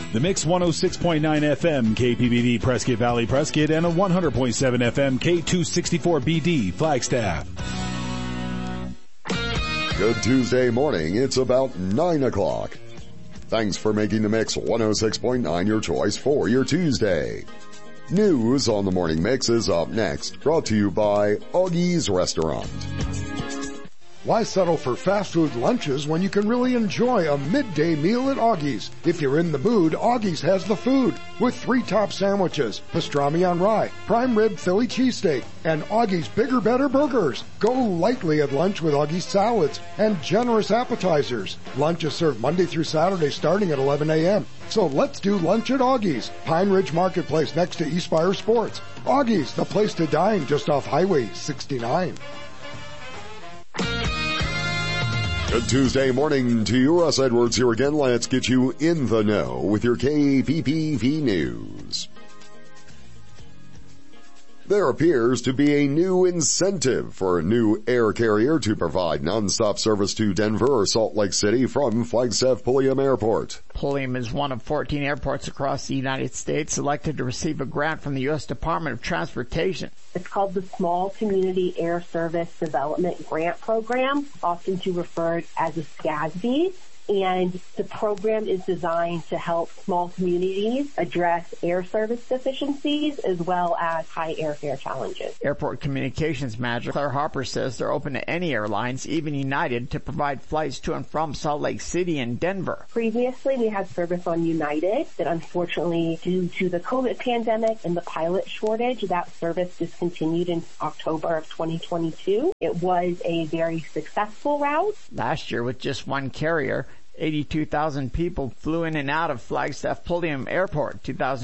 The Mix 106.9 FM KPBD Prescott Valley Prescott and a 100.7 FM K264BD Flagstaff. Good Tuesday morning. It's about 9 o'clock. Thanks for making the Mix 106.9 your choice for your Tuesday. News on the Morning Mix is up next, brought to you by Augie's Restaurant. Why settle for fast food lunches when you can really enjoy a midday meal at Augie's? If you're in the mood, Augie's has the food with 3 top sandwiches, pastrami on rye, prime rib Philly cheesesteak, and Augie's Bigger Better Burgers. Go lightly at lunch with Augie's salads and generous appetizers. Lunch is served Monday through Saturday starting at 11 a.m. So let's do lunch at Augie's, Pine Ridge Marketplace next to Eastfire Sports. Augie's, the place to dine just off Highway 69. Good Tuesday morning to you. Russ Edwards here again. Let's get you in the know with your KPPV News. There appears to be a new incentive for a new air carrier to provide nonstop service to Denver or Salt Lake City from Flagstaff Pulliam Airport. Pulliam is one of 14 airports across the United States selected to receive a grant from the U.S. Department of Transportation. It's called the Small Community Air Service Development Grant Program, often referred as a SCASB. And the program is designed to help small communities address air service deficiencies as well as high airfare challenges. Airport Communications Manager Claire Harper says they're open to any airlines, even United, to provide flights to and from Salt Lake City and Denver. Previously, we had service on United that unfortunately, due to the COVID pandemic and the pilot shortage, that service discontinued in October of 2022. It was a very successful route. Last year, with just one carrier, 82,000 people flew in and out of Flagstaff Pulliam Airport.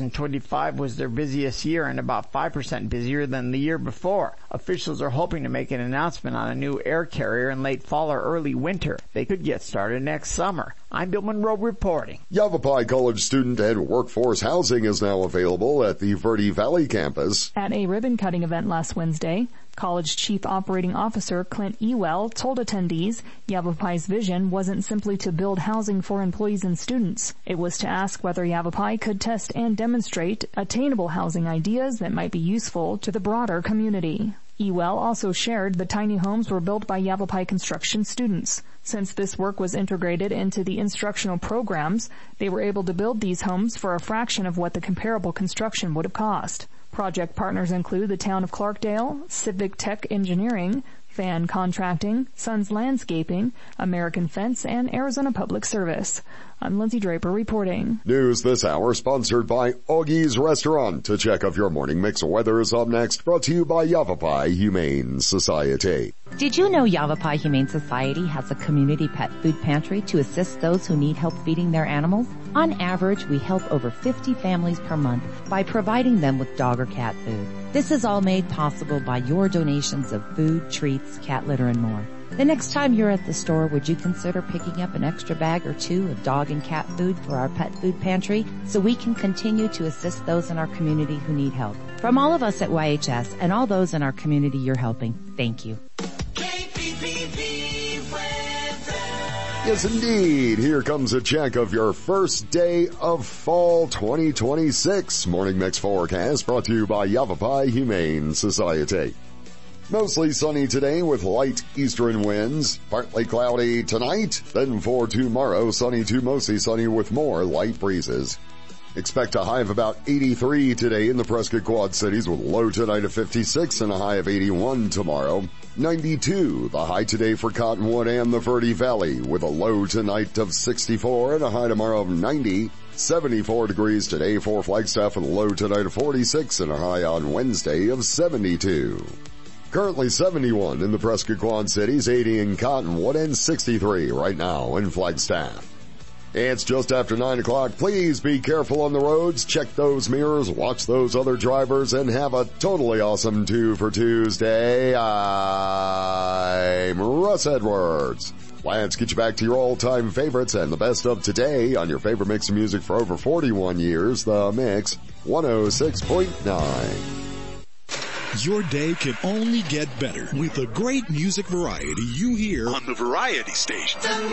2025 was their busiest year and about 5% busier than the year before. Officials are hoping to make an announcement on a new air carrier in late fall or early winter. They could get started next summer. I'm Bill Monroe reporting. Yavapai College student and workforce housing is now available at the Verde Valley campus. At a ribbon-cutting event last Wednesday, College Chief Operating Officer Clint Ewell told attendees Yavapai's vision wasn't simply to build housing for employees and students. It was to ask whether Yavapai could test and demonstrate attainable housing ideas that might be useful to the broader community. Ewell also shared the tiny homes were built by Yavapai construction students. Since this work was integrated into the instructional programs, they were able to build these homes for a fraction of what the comparable construction would have cost. Project partners include the town of Clarkdale, Civic Tech Engineering, Fan Contracting, Sons Landscaping, American Fence, and Arizona Public Service. I'm Lindsay Draper reporting. News this hour sponsored by Augie's Restaurant. To check of your morning mix of weather is up next, brought to you by Yavapai Humane Society. Did you know Yavapai Humane Society has a community pet food pantry to assist those who need help feeding their animals? On average, we help over 50 families per month by providing them with dog or cat food. This is all made possible by your donations of food, treats, cat litter, and more. The next time you're at the store, would you consider picking up an extra bag or two of dog and cat food for our pet food pantry so we can continue to assist those in our community who need help? From all of us at YHS and all those in our community you're helping, thank you. Yes, indeed. Here comes a check of your first day of fall 2026. Morning Mix forecast brought to you by Yavapai Humane Society. Mostly sunny today with light eastern winds. Partly cloudy tonight. Then for tomorrow, sunny to mostly sunny with more light breezes. Expect a high of about 83 today in the Prescott Quad Cities with low tonight of 56 and a high of 81 tomorrow. 92, the high today for Cottonwood and the Verde Valley with a low tonight of 64 and a high tomorrow of 90. 74 degrees today for Flagstaff with a low tonight of 46 and a high on Wednesday of 72. Currently 71 in the Prescott Quad Cities, 80 in Cottonwood, and 63 right now in Flagstaff. It's just after 9 o'clock. Please be careful on the roads. Check those mirrors, watch those other drivers, and have a totally awesome 2 for Tuesday. I'm Russ Edwards. Let's get you back to your all-time favorites and the best of today on your favorite mix of music for over 41 years, The Mix 106.9. Your day can only get better with the great music variety you hear on the Variety Station.